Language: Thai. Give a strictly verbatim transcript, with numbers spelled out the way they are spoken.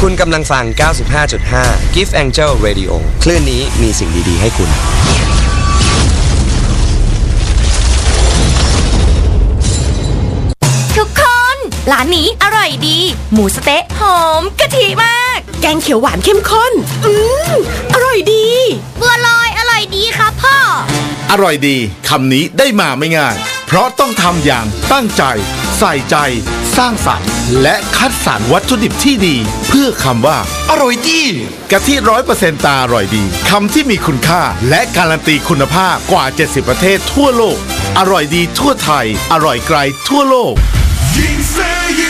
คุณกำลังฟัง เก้าสิบห้าจุดห้า Gift Angel Radio คลื่นนี้มีสิ่งดีๆให้คุณทุกคนร้านนี้อร่อยดีหมูสะเต๊ะหอมกะทิมากแกงเขียวหวานเข้มข้นอืมอร่อยดีบัวลอยอร่อยดีครับพ่ออร่อยดีคำนี้ได้มาไม่ง่ายเพราะต้องทำอย่างตั้งใจใส่ใจสร้างสรรค์และคัดสรรวัตถุดิบที่ดีเพื่อคำว่าอร่อยดีกะทิ ร้อยเปอร์เซ็นต์ ตาอร่อยดีคำที่มีคุณค่าและการันตีคุณภาพกว่าเจ็ดสิบประเทศทั่วโลกอร่อยดีทั่วไทยอร่อยไกลทั่วโลกยิ่งเซยิ่